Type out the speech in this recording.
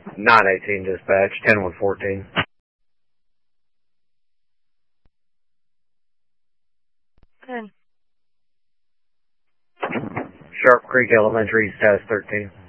918 dispatch, 10114. Good. Sharp Creek Elementary, status 13.